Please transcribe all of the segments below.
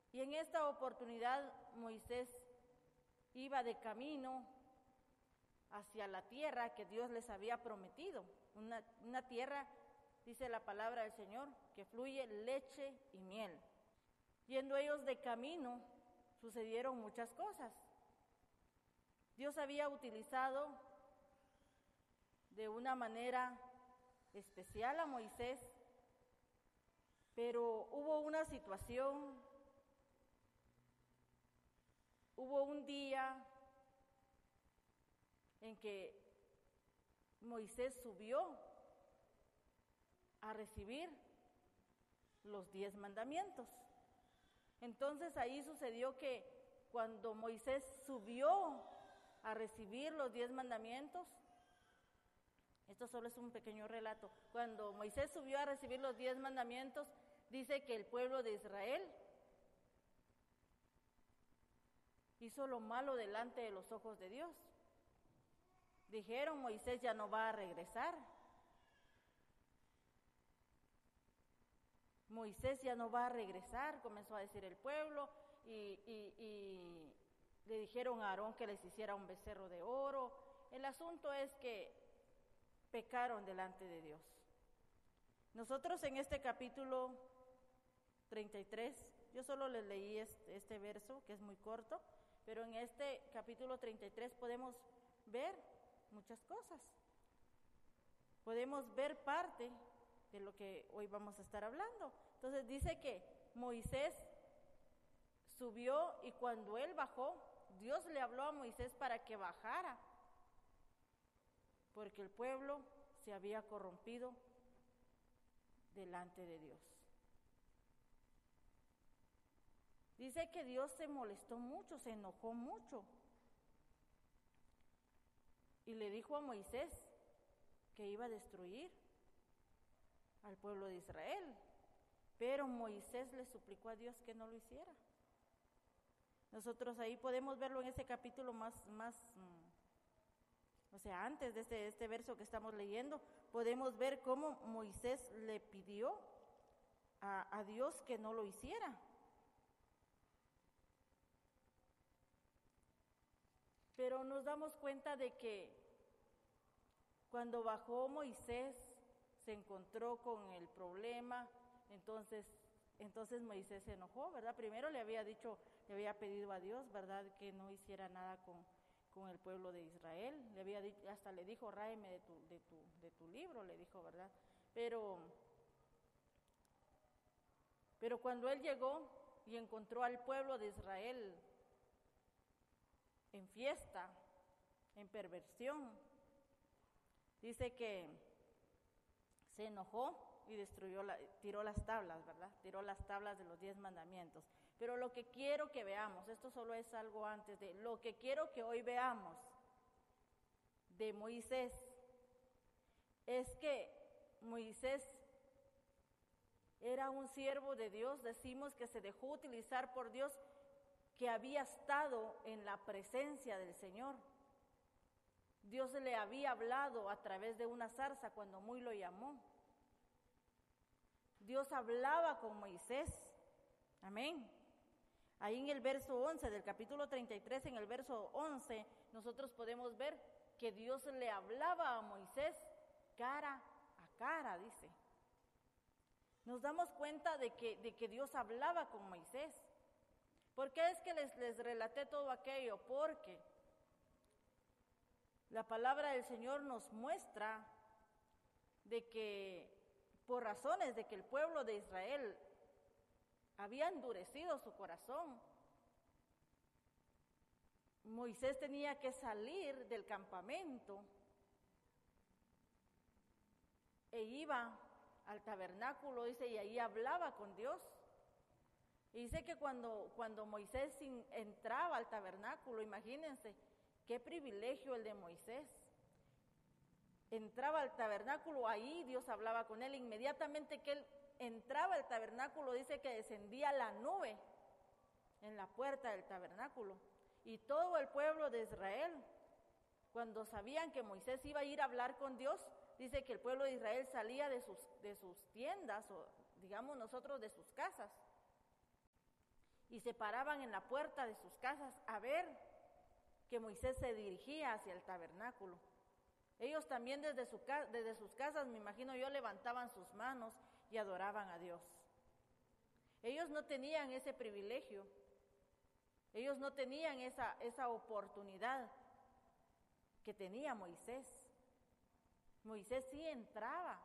Y en esta oportunidad Moisés iba de camino hacia la tierra que Dios les había prometido, una tierra, dice la palabra del Señor, que fluye leche y miel. Yendo ellos de camino, sucedieron muchas cosas. Dios había utilizado de una manera especial a Moisés, pero hubo una situación, hubo un día en que Moisés subió a recibir los 10 mandamientos. Entonces ahí sucedió que cuando Moisés subió a recibir los 10 mandamientos, esto solo es un pequeño relato, cuando Moisés subió a recibir los 10 mandamientos, dice que el pueblo de Israel hizo lo malo delante de los ojos de Dios. Dijeron, Moisés ya no va a regresar. Moisés ya no va a regresar, comenzó a decir el pueblo, y le dijeron a Aarón que les hiciera un becerro de oro. El asunto es que pecaron delante de Dios. Nosotros en este capítulo 33, yo solo les leí este verso, que es muy corto, pero en este capítulo 33 podemos ver muchas cosas. Podemos ver parte de lo que hoy vamos a estar hablando. Entonces dice que Moisés subió y cuando él bajó, Dios le habló a Moisés para que bajara, porque el pueblo se había corrompido delante de Dios. Dice que Dios se molestó mucho, se enojó mucho, y le dijo a Moisés que iba a destruir al pueblo de Israel, pero Moisés le suplicó a Dios que no lo hiciera. Nosotros ahí podemos verlo en ese capítulo antes de este verso que estamos leyendo, podemos ver cómo Moisés le pidió a Dios que no lo hiciera. Pero nos damos cuenta de que cuando bajó Moisés se encontró con el problema, entonces Moisés se enojó, ¿verdad? Primero le había pedido a Dios, ¿verdad?, que no hiciera nada con el pueblo de Israel. Le había dicho, hasta le dijo, ráeme de tu libro, le dijo, ¿verdad? Pero cuando él llegó y encontró al pueblo de Israel en fiesta, en perversión, dice que se enojó y tiró las tablas, ¿verdad? Tiró las tablas de los 10 mandamientos. Pero lo que quiero que veamos, esto solo es algo antes de lo que quiero que hoy veamos de Moisés, es que Moisés era un siervo de Dios, decimos que se dejó utilizar por Dios, que había estado en la presencia del Señor. Dios le había hablado a través de una zarza cuando muy lo llamó. Dios hablaba con Moisés. Amén. Ahí en el verso 11 del capítulo 33, en el verso 11, nosotros podemos ver que Dios le hablaba a Moisés cara a cara, dice. Nos damos cuenta de que Dios hablaba con Moisés. ¿Por qué es que les relaté todo aquello? Porque la palabra del Señor nos muestra de que por razones de que el pueblo de Israel había endurecido su corazón, Moisés tenía que salir del campamento e iba al tabernáculo, dice, y ahí hablaba con Dios. Y dice que cuando Moisés entraba al tabernáculo, imagínense, qué privilegio el de Moisés. Entraba al tabernáculo, ahí Dios hablaba con él. Inmediatamente que él entraba al tabernáculo, dice que descendía la nube en la puerta del tabernáculo. Y todo el pueblo de Israel, cuando sabían que Moisés iba a ir a hablar con Dios, dice que el pueblo de Israel salía de sus tiendas, o digamos nosotros de sus casas, y se paraban en la puerta de sus casas a ver que Moisés se dirigía hacia el tabernáculo. Ellos también desde sus casas, me imagino yo, levantaban sus manos y adoraban a Dios. Ellos no tenían ese privilegio, ellos no tenían esa oportunidad que tenía Moisés. Moisés sí entraba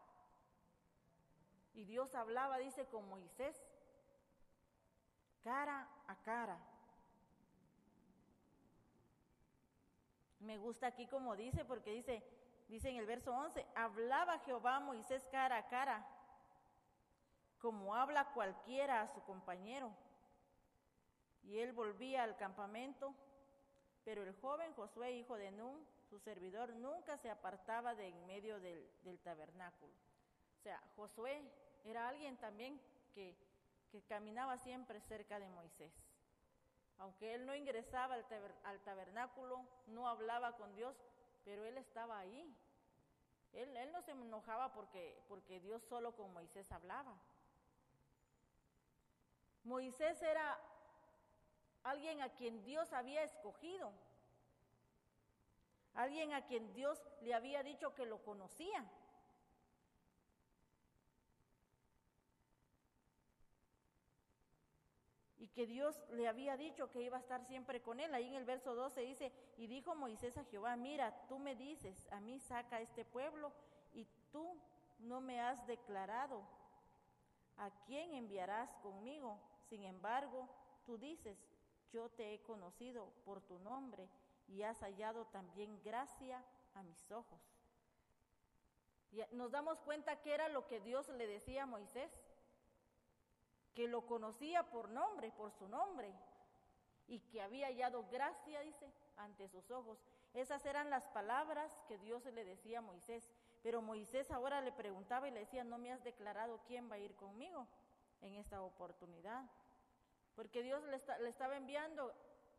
y Dios hablaba, dice, con Moisés, cara a cara. Me gusta aquí como dice, porque dice en el verso 11, hablaba Jehová a Moisés cara a cara, como habla cualquiera a su compañero. Y él volvía al campamento, pero el joven Josué, hijo de Nun, su servidor, nunca se apartaba de en medio del tabernáculo. O sea, Josué era alguien también que caminaba siempre cerca de Moisés. Aunque él no ingresaba al tabernáculo, no hablaba con Dios, pero él estaba ahí. Él no se enojaba porque Dios solo con Moisés hablaba. Moisés era alguien a quien Dios había escogido, alguien a quien Dios le había dicho que lo conocía. Y que Dios le había dicho que iba a estar siempre con él. Ahí en el verso 12 dice, y dijo Moisés a Jehová, mira, tú me dices, a mí saca este pueblo, y tú no me has declarado a quién enviarás conmigo. Sin embargo, tú dices, yo te he conocido por tu nombre, y has hallado también gracia a mis ojos. Y nos damos cuenta que era lo que Dios le decía a Moisés, que lo conocía por nombre, por su nombre, y que había hallado gracia, dice, ante sus ojos. Esas eran las palabras que Dios le decía a Moisés, pero Moisés ahora le preguntaba y le decía, no me has declarado quién va a ir conmigo en esta oportunidad, porque Dios le estaba enviando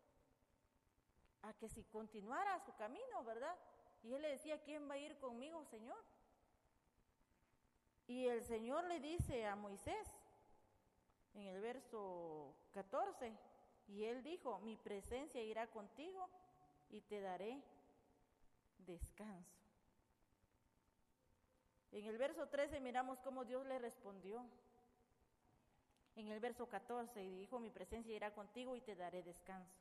a que si continuara su camino, ¿verdad? Y él le decía, ¿quién va a ir conmigo, Señor? Y el Señor le dice a Moisés, en el verso 14, y él dijo, mi presencia irá contigo y te daré descanso. En el verso 13 miramos cómo Dios le respondió. En el verso 14 dijo, mi presencia irá contigo y te daré descanso.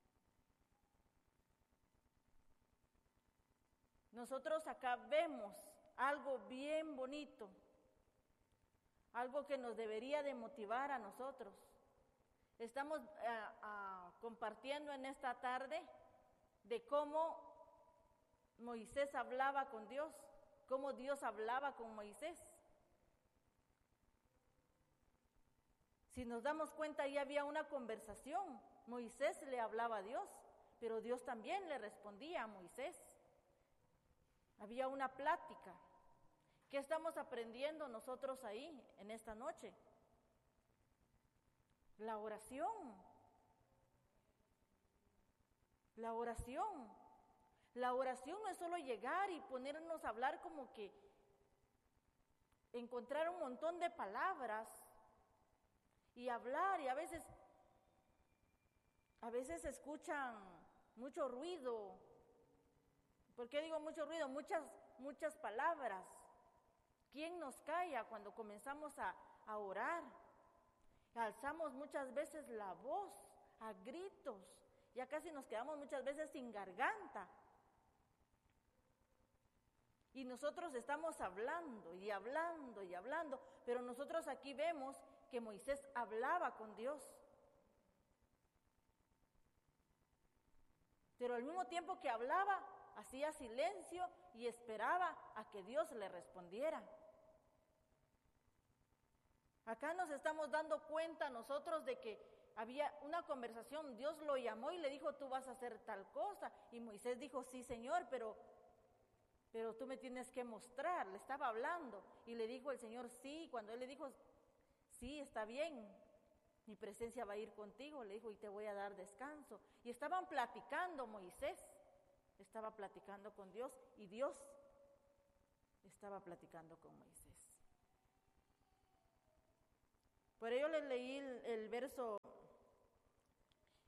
Nosotros acá vemos algo bien bonito, algo que nos debería de motivar a nosotros. Estamos compartiendo en esta tarde de cómo Moisés hablaba con Dios, cómo Dios hablaba con Moisés. Si nos damos cuenta, ahí había una conversación. Moisés le hablaba a Dios, pero Dios también le respondía a Moisés. Había una plática. ¿Qué estamos aprendiendo nosotros ahí en esta noche? La oración. La oración. La oración no es solo llegar y ponernos a hablar como que encontrar un montón de palabras y hablar, y a veces se escuchan mucho ruido. ¿Por qué digo mucho ruido? Muchas palabras. ¿Quién nos calla cuando comenzamos a orar? Alzamos muchas veces la voz a gritos, ya casi nos quedamos muchas veces sin garganta. Y nosotros estamos hablando y hablando y hablando, pero nosotros aquí vemos que Moisés hablaba con Dios. Pero al mismo tiempo que hablaba, hacía silencio y esperaba a que Dios le respondiera. Acá nos estamos dando cuenta nosotros de que había una conversación. Dios lo llamó y le dijo, tú vas a hacer tal cosa. Y Moisés dijo, sí, Señor, pero tú me tienes que mostrar. Le estaba hablando y le dijo el Señor, sí. Cuando él le dijo, sí, está bien, mi presencia va a ir contigo, le dijo, y te voy a dar descanso. Y estaban platicando, Moisés estaba platicando con Dios y Dios estaba platicando con Moisés. Por ello les leí el verso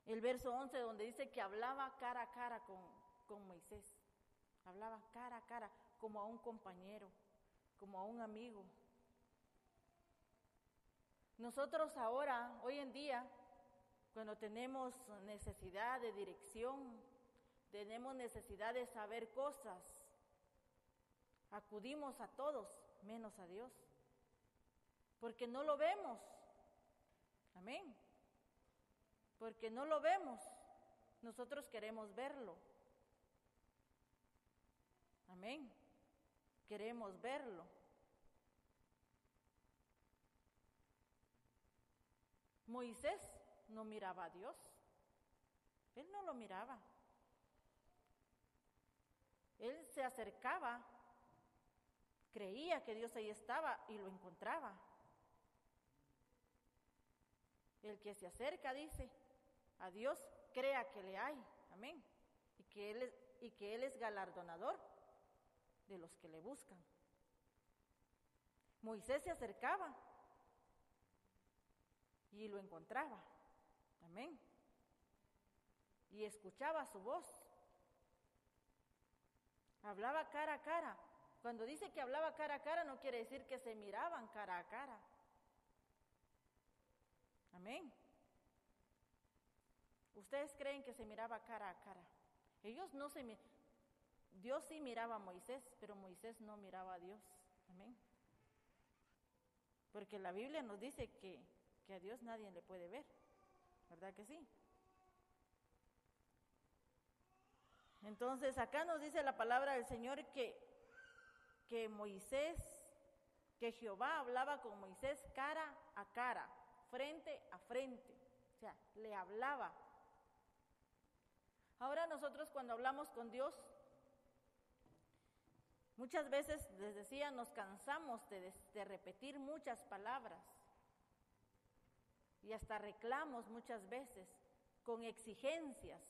El verso 11 donde dice que hablaba cara a cara con Moisés. Hablaba cara a cara, como a un compañero, como a un amigo. Nosotros ahora, hoy en día, cuando tenemos necesidad de dirección, tenemos necesidad de saber cosas, acudimos a todos, menos a Dios, porque no lo vemos. Amén. Porque no lo vemos, nosotros queremos verlo. Amén. Queremos verlo. Moisés no miraba a Dios. Él no lo miraba. Él se acercaba, creía que Dios ahí estaba y lo encontraba. El que se acerca, dice, a Dios, crea que le hay. Amén. Y que Él es galardonador de los que le buscan. Moisés se acercaba y lo encontraba. Amén. Y escuchaba su voz. Hablaba cara a cara. Cuando dice que hablaba cara a cara, no quiere decir que se miraban cara a cara. Amén. ¿Ustedes creen que se miraba cara a cara? Ellos no se miraban. Dios sí miraba a Moisés, pero Moisés no miraba a Dios. Amén. Porque la Biblia nos dice que a Dios nadie le puede ver. ¿Verdad que sí? Entonces acá nos dice la palabra del Señor que Moisés, que Jehová hablaba con Moisés cara a cara, frente a frente. O sea, le hablaba. Ahora nosotros cuando hablamos con Dios, muchas veces, les decía, nos cansamos de repetir muchas palabras y hasta reclamos muchas veces con exigencias.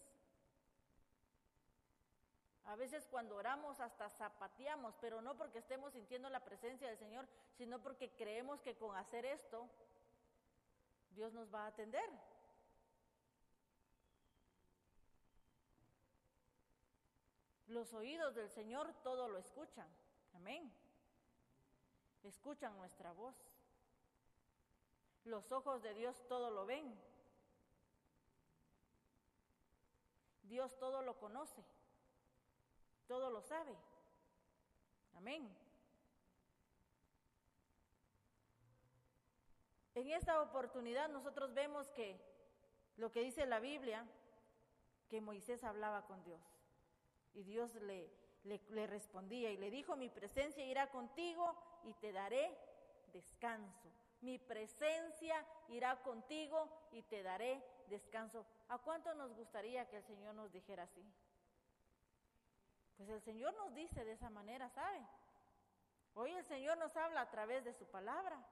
A veces cuando oramos hasta zapateamos, pero no porque estemos sintiendo la presencia del Señor, sino porque creemos que con hacer esto, Dios nos va a atender. Los oídos del Señor todo lo escuchan. Amén. Escuchan nuestra voz. Los ojos de Dios todo lo ven. Dios todo lo conoce. Todo lo sabe. Amén. En esta oportunidad nosotros vemos que lo que dice la Biblia, que Moisés hablaba con Dios. Y Dios le respondía y le dijo, mi presencia irá contigo y te daré descanso. Mi presencia irá contigo y te daré descanso. ¿A cuánto nos gustaría que el Señor nos dijera así? Pues el Señor nos dice de esa manera, ¿sabe? Hoy el Señor nos habla a través de su palabra.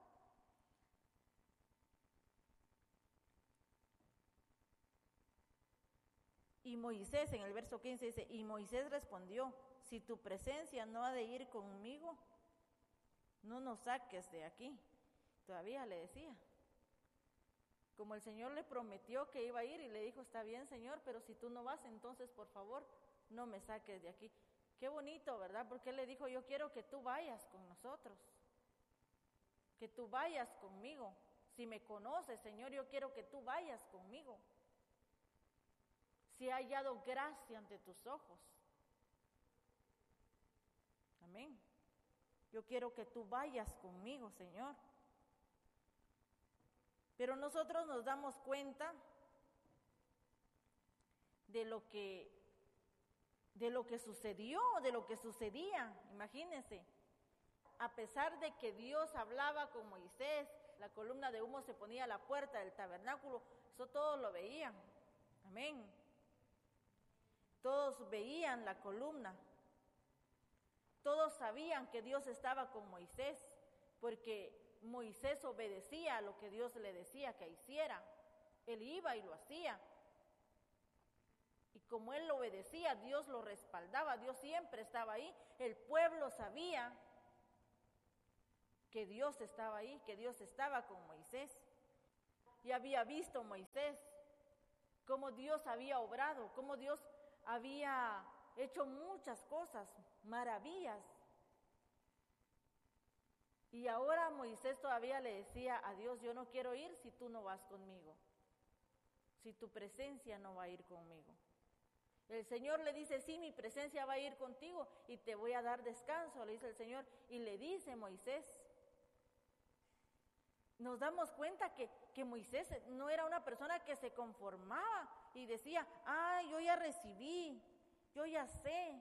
Y Moisés, en el verso 15 dice, y Moisés respondió, si tu presencia no ha de ir conmigo, no nos saques de aquí. Todavía le decía. Como el Señor le prometió que iba a ir y le dijo, está bien, Señor, pero si tú no vas, entonces por favor, no me saques de aquí. Qué bonito, ¿verdad? Porque Él le dijo, yo quiero que tú vayas con nosotros. Que tú vayas conmigo. Si me conoces, Señor, yo quiero que tú vayas conmigo. Si he hallado gracia ante tus ojos. Amén. Yo quiero que tú vayas conmigo, Señor. Pero nosotros nos damos cuenta de lo que sucedió, de lo que sucedía. Imagínense, a pesar de que Dios hablaba con Moisés, la columna de humo se ponía a la puerta del tabernáculo, eso todos lo veían. Amén. Todos veían la columna. Todos sabían que Dios estaba con Moisés, porque Moisés obedecía a lo que Dios le decía que hiciera. Él iba y lo hacía. Y como él lo obedecía, Dios lo respaldaba, Dios siempre estaba ahí. El pueblo sabía que Dios estaba ahí, que Dios estaba con Moisés. Y había visto Moisés cómo Dios había obrado, cómo Dios había hecho muchas cosas, maravillas. Y ahora Moisés todavía le decía a Dios, yo no quiero ir si tú no vas conmigo, si tu presencia no va a ir conmigo. El Señor le dice, sí, mi presencia va a ir contigo y te voy a dar descanso, le dice el Señor. Y le dice Moisés, nos damos cuenta que Moisés no era una persona que se conformaba y decía, yo ya recibí, yo ya sé.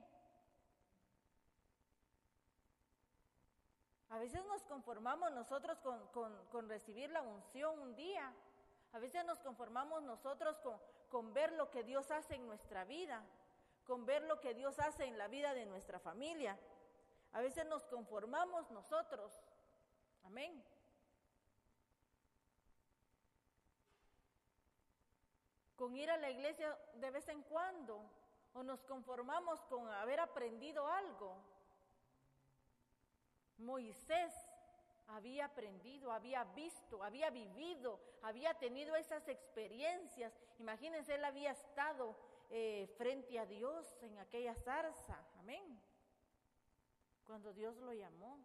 A veces nos conformamos nosotros con recibir la unción un día. A veces nos conformamos nosotros con ver lo que Dios hace en nuestra vida, con ver lo que Dios hace en la vida de nuestra familia. A veces nos conformamos nosotros. Amén. Con ir a la iglesia de vez en cuando, o nos conformamos con haber aprendido algo. Moisés había aprendido, había visto, había vivido, había tenido esas experiencias. Imagínense, él había estado frente a Dios en aquella zarza, amén, cuando Dios lo llamó.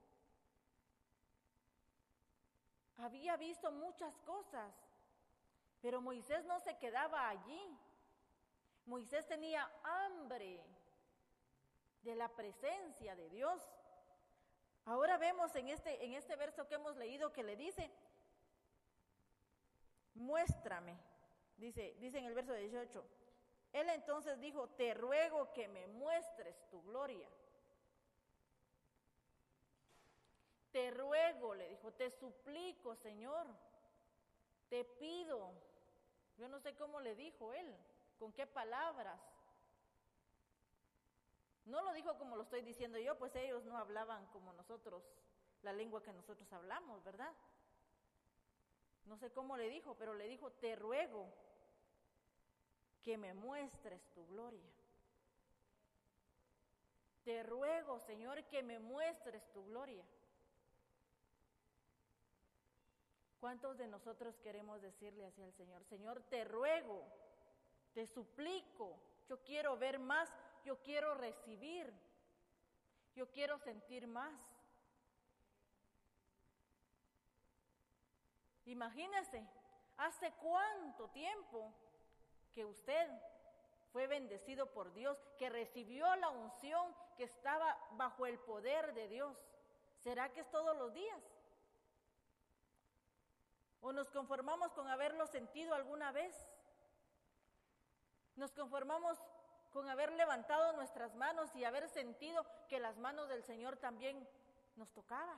Había visto muchas cosas, pero Moisés no se quedaba allí. Moisés tenía hambre de la presencia de Dios. Ahora vemos en este verso que hemos leído que le dice, muéstrame, dice en el verso 18, él entonces dijo, te ruego que me muestres tu gloria. Te ruego, le dijo, te suplico, Señor, te pido. Yo no sé cómo le dijo él, con qué palabras. No lo dijo como lo estoy diciendo yo, pues ellos no hablaban como nosotros, la lengua que nosotros hablamos, ¿verdad? No sé cómo le dijo, pero le dijo, te ruego que me muestres tu gloria. Te ruego, Señor, que me muestres tu gloria. ¿Cuántos de nosotros queremos decirle así al Señor? Señor, te ruego, te suplico, yo quiero ver más, yo quiero recibir, yo quiero sentir más. Imagínese, ¿hace cuánto tiempo que usted fue bendecido por Dios, que recibió la unción, que estaba bajo el poder de Dios? ¿Será que es todos los días? ¿O nos conformamos con haberlo sentido alguna vez? ¿Nos conformamos con haber levantado nuestras manos y haber sentido que las manos del Señor también nos tocaba?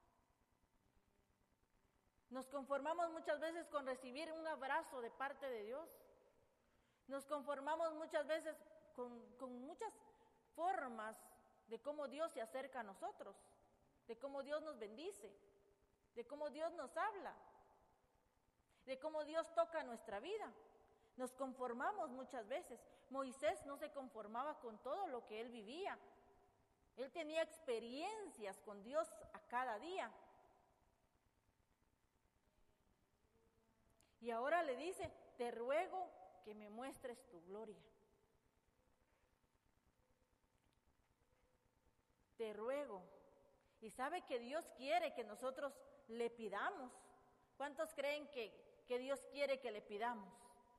Nos conformamos muchas veces con recibir un abrazo de parte de Dios. Nos conformamos muchas veces con muchas formas de cómo Dios se acerca a nosotros, de cómo Dios nos bendice, de cómo Dios nos habla, de cómo Dios toca nuestra vida. Nos conformamos muchas veces. Moisés no se conformaba con todo lo que él vivía. Él tenía experiencias con Dios a cada día. Y ahora le dice, te ruego que me muestres tu gloria. Te ruego. Y sabe que Dios quiere que nosotros le pidamos. ¿Cuántos creen que Dios quiere que le pidamos?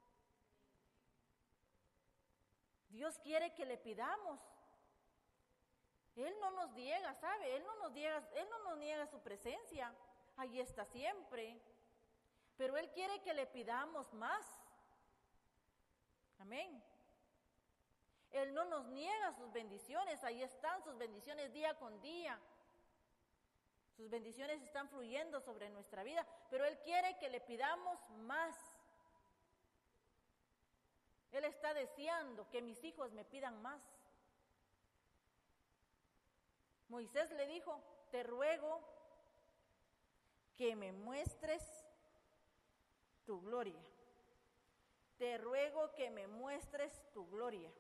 Dios quiere que le pidamos. Él no nos niega, ¿sabe? Él no nos niega su presencia. Ahí está siempre. Pero Él quiere que le pidamos más. Amén. Él no nos niega sus bendiciones. Ahí están sus bendiciones día con día. Sus bendiciones están fluyendo sobre nuestra vida. Pero Él quiere que le pidamos más. Él está deseando que mis hijos me pidan más. Moisés le dijo, te ruego que me muestres tu gloria. Te ruego que me muestres tu gloria.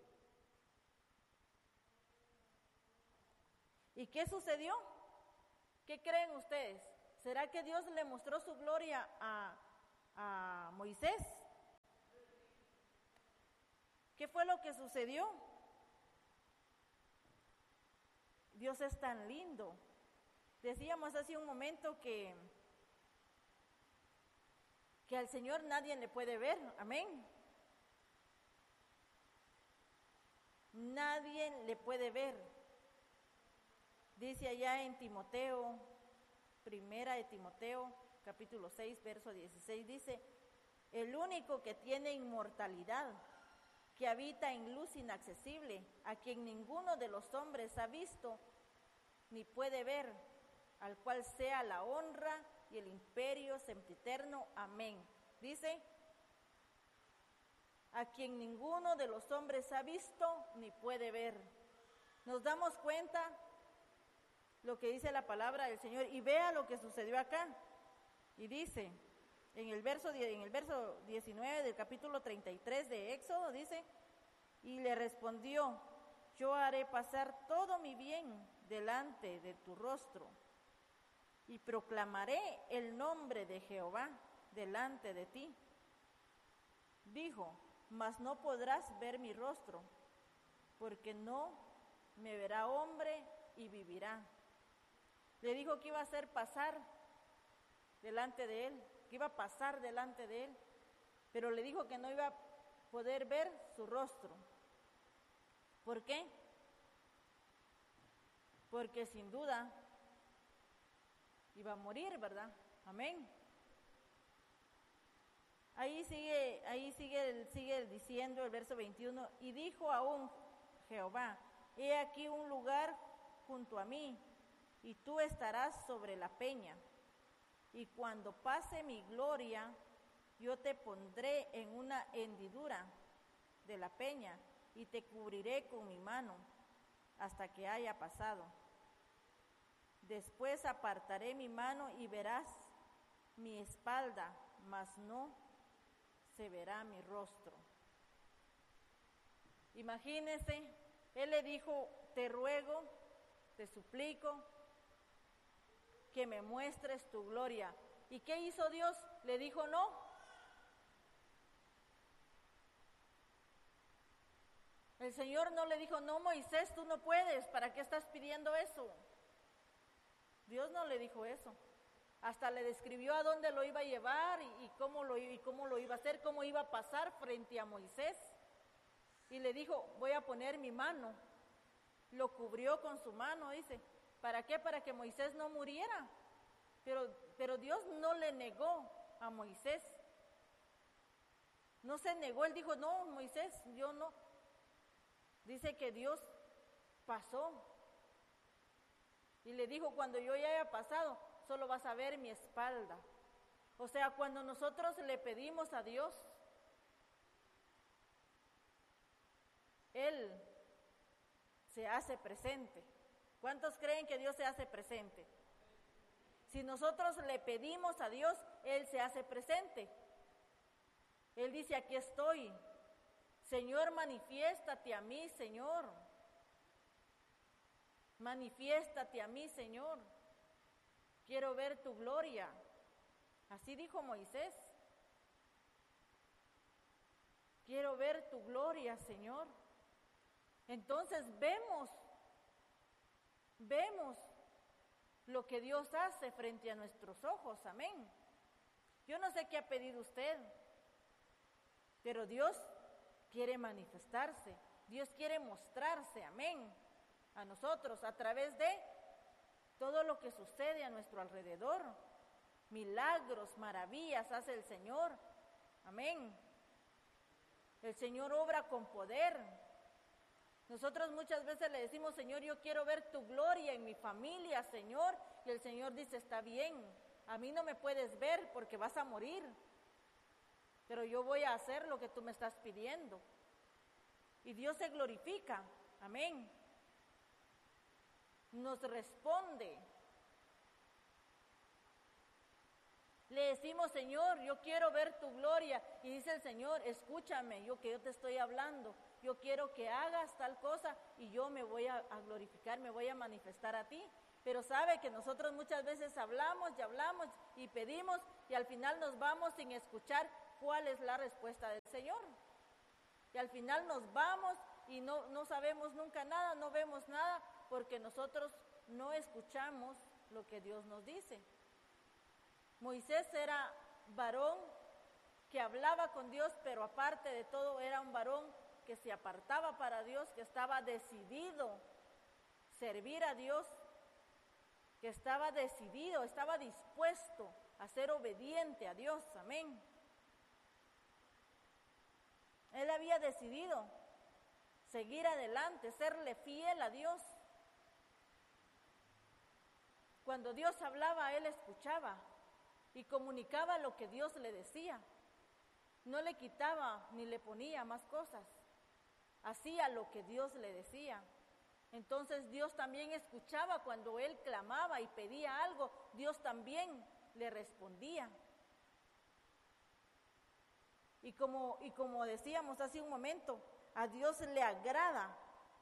¿Y qué sucedió? ¿Qué creen ustedes? ¿Será que Dios le mostró su gloria a Moisés? ¿Qué fue lo que sucedió? Dios es tan lindo. Decíamos hace un momento que al Señor nadie le puede ver, amén. Nadie le puede ver. Dice allá en Timoteo, primera de Timoteo, capítulo 6, verso 16, dice: el único que tiene inmortalidad, que habita en luz inaccesible, a quien ninguno de los hombres ha visto ni puede ver, al cual sea la honra y el imperio sempiterno. Amén. Dice: a quien ninguno de los hombres ha visto ni puede ver. Nos damos cuenta lo que dice la palabra del Señor, y vea lo que sucedió acá. Y dice, en el verso 19 del capítulo 33 de Éxodo, dice: y le respondió: yo haré pasar todo mi bien delante de tu rostro, y proclamaré el nombre de Jehová delante de ti. Dijo: mas no podrás ver mi rostro, porque no me verá hombre y vivirá. Le dijo que iba a hacer pasar delante de él, que iba a pasar delante de él, pero le dijo que no iba a poder ver su rostro. ¿Por qué? Porque sin duda iba a morir, ¿verdad? Amén. Ahí sigue diciendo el verso 21, y dijo aún Jehová: he aquí un lugar junto a mí, y tú estarás sobre la peña, y cuando pase mi gloria, yo te pondré en una hendidura de la peña, y te cubriré con mi mano hasta que haya pasado. Después apartaré mi mano y verás mi espalda, mas no se verá mi rostro. Imagínense, él le dijo: te ruego, te suplico que me muestres tu gloria. ¿Y qué hizo Dios? Le dijo no. El Señor no le dijo: no, Moisés, tú no puedes, ¿para qué estás pidiendo eso? Dios no le dijo eso. Hasta le describió a dónde lo iba a llevar y cómo lo iba a hacer, cómo iba a pasar frente a Moisés. Y le dijo: voy a poner mi mano. Lo cubrió con su mano, dice. ¿Para qué? Para que Moisés no muriera. Pero Dios no le negó a Moisés. No se negó, él dijo: no, Moisés, yo no. Dice que Dios pasó. Y le dijo: cuando yo ya haya pasado, solo vas a ver mi espalda. O sea, cuando nosotros le pedimos a Dios, Él se hace presente. ¿Cuántos creen que Dios se hace presente? Si nosotros le pedimos a Dios, Él se hace presente. Él dice: aquí estoy. Señor, manifiéstate a mí, Señor. Manifiéstate a mí, Señor. Quiero ver tu gloria. Así dijo Moisés. Quiero ver tu gloria, Señor. Entonces vemos lo que Dios hace frente a nuestros ojos, amén. Yo no sé qué ha pedido usted, pero Dios quiere manifestarse, Dios quiere mostrarse, amén, a nosotros a través de todo lo que sucede a nuestro alrededor. Milagros, maravillas hace el Señor, amén. El Señor obra con poder. Nosotros muchas veces le decimos: Señor, yo quiero ver tu gloria en mi familia, Señor. Y el Señor dice: está bien, a mí no me puedes ver porque vas a morir, pero yo voy a hacer lo que tú me estás pidiendo. Y Dios se glorifica, amén. Nos responde. Le decimos: Señor, yo quiero ver tu gloria. Y dice el Señor: escúchame, yo te estoy hablando. Yo quiero que hagas tal cosa y yo me voy a glorificar, me voy a manifestar a ti. Pero sabe que nosotros muchas veces hablamos y pedimos y al final nos vamos sin escuchar cuál es la respuesta del Señor. Y al final nos vamos y no sabemos nunca nada, no vemos nada, porque nosotros no escuchamos lo que Dios nos dice. Moisés era varón que hablaba con Dios, pero aparte de todo era un varón que se apartaba para Dios, que estaba decidido a servir a Dios, que estaba decidido, estaba dispuesto a ser obediente a Dios, amén. Él había decidido seguir adelante, serle fiel a Dios. Cuando Dios hablaba, él escuchaba y comunicaba lo que Dios le decía. No le quitaba ni le ponía más cosas. Hacía lo que Dios le decía. Entonces Dios también escuchaba cuando él clamaba y pedía algo. Dios también le respondía. Y como decíamos hace un momento, a Dios le agrada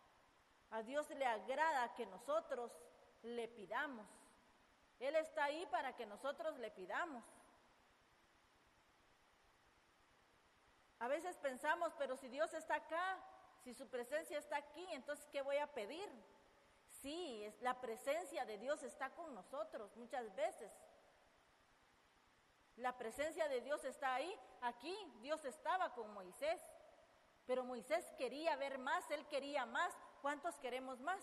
que nosotros le pidamos. Él está ahí para que nosotros le pidamos. A veces pensamos, pero si Dios está acá, si su presencia está aquí, entonces ¿qué voy a pedir? Sí, la presencia de Dios está con nosotros muchas veces. La presencia de Dios está ahí. Aquí Dios estaba con Moisés, pero Moisés quería ver más, él quería más. ¿Cuántos queremos más?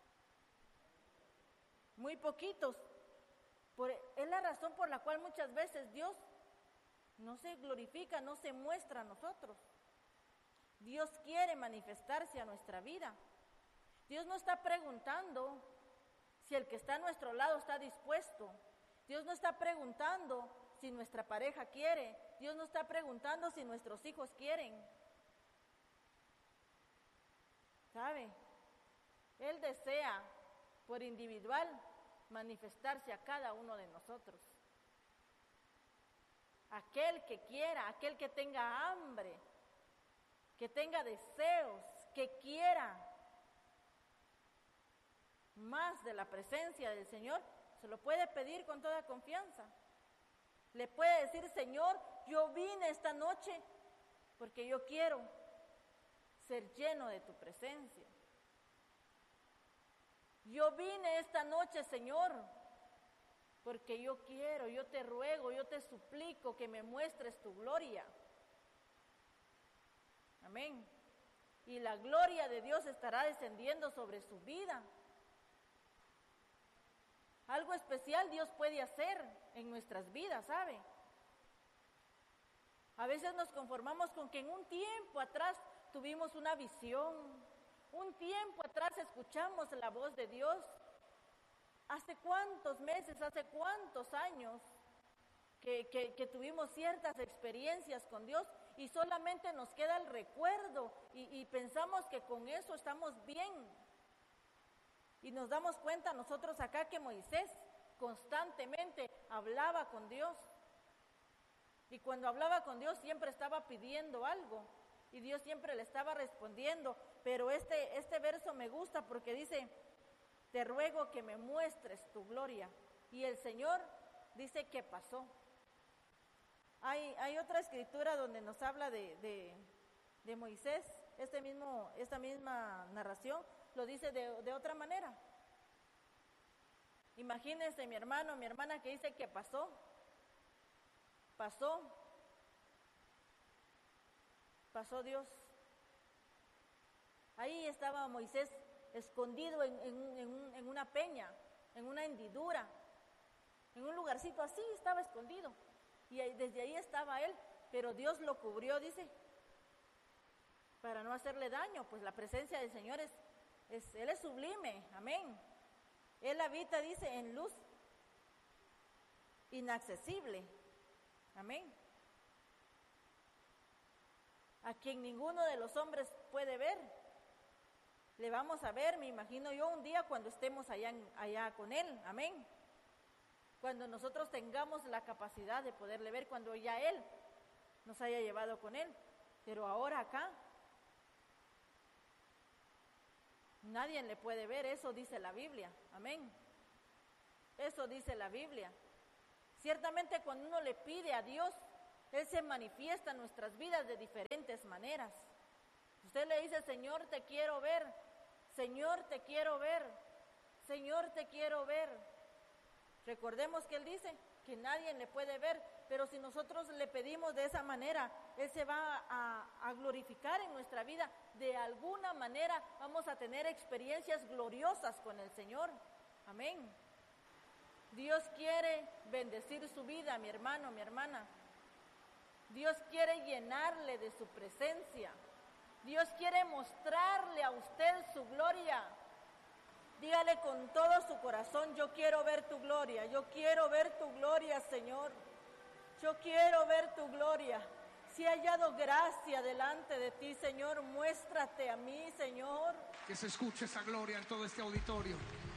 Muy poquitos. Es la razón por la cual muchas veces Dios no se glorifica, no se muestra a nosotros. Dios quiere manifestarse a nuestra vida. Dios no está preguntando si el que está a nuestro lado está dispuesto. Dios no está preguntando si nuestra pareja quiere. Dios no está preguntando si nuestros hijos quieren. ¿Sabe? Él desea por individual manifestarse a cada uno de nosotros. Aquel que quiera, aquel que tenga hambre, que tenga deseos, que quiera más de la presencia del Señor, se lo puede pedir con toda confianza. Le puede decir: Señor, yo vine esta noche porque yo quiero ser lleno de tu presencia. Yo vine esta noche, Señor, porque yo quiero, yo te ruego, yo te suplico que me muestres tu gloria. Amén. Y la gloria de Dios estará descendiendo sobre su vida. Algo especial Dios puede hacer en nuestras vidas, ¿sabe? A veces nos conformamos con que en un tiempo atrás tuvimos una visión, un tiempo atrás escuchamos la voz de Dios. ¿Hace cuántos meses, hace cuántos años que tuvimos ciertas experiencias con Dios y solamente nos queda el recuerdo y pensamos que con eso estamos bien? Y nos damos cuenta nosotros acá que Moisés constantemente hablaba con Dios. Y cuando hablaba con Dios siempre estaba pidiendo algo y Dios siempre le estaba respondiendo. Pero este verso me gusta porque dice: te ruego que me muestres tu gloria. Y el Señor dice que pasó. Hay otra escritura donde nos habla de Moisés. Esta misma narración lo dice de otra manera. Imagínense mi hermano, mi hermana, que dice que pasó. Pasó Dios. Ahí estaba Moisés escondido en una peña, en una hendidura, en un lugarcito así estaba escondido. Y desde ahí estaba él, pero Dios lo cubrió, dice, para no hacerle daño, pues la presencia del Señor Él es sublime, amén. Él habita, dice, en luz inaccesible, amén. A quien ninguno de los hombres puede ver. Le vamos a ver, me imagino yo, un día cuando estemos allá con Él, amén. Cuando nosotros tengamos la capacidad de poderle ver, cuando ya Él nos haya llevado con Él. Pero ahora acá, nadie le puede ver, eso dice la Biblia, amén. Eso dice la Biblia. Ciertamente cuando uno le pide a Dios, Él se manifiesta en nuestras vidas de diferentes maneras. Usted le dice, Señor, te quiero ver. Señor, te quiero ver. Señor, te quiero ver. Recordemos que Él dice que nadie le puede ver, pero si nosotros le pedimos de esa manera, Él se va a glorificar en nuestra vida. De alguna manera vamos a tener experiencias gloriosas con el Señor. Amén. Dios quiere bendecir su vida, mi hermano, mi hermana. Dios quiere llenarle de su presencia. Dios quiere mostrarle a usted su gloria. Dígale con todo su corazón, yo quiero ver tu gloria, yo quiero ver tu gloria, Señor. Yo quiero ver tu gloria. Si he hallado gracia delante de ti, Señor, muéstrate a mí, Señor. Que se escuche esa gloria en todo este auditorio.